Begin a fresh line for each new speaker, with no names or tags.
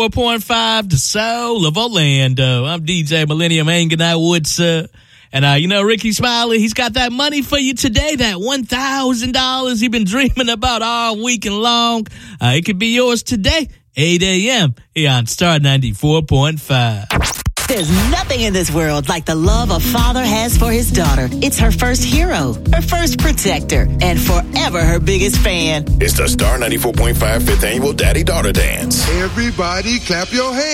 4.5, the soul of Orlando. I'm DJ Millennium hanging out with, and Ricky Smiley, he's got that money for you today, that $1,000 you've been dreaming about all weekend long. It could be yours today, 8 a.m. here on Star 94.5.
There's nothing in this world like the love a father has for his daughter. It's her first hero, her first protector, and forever her biggest fan.
It's the Star 94.5 5th Annual Daddy-Daughter Dance.
Everybody clap your hands.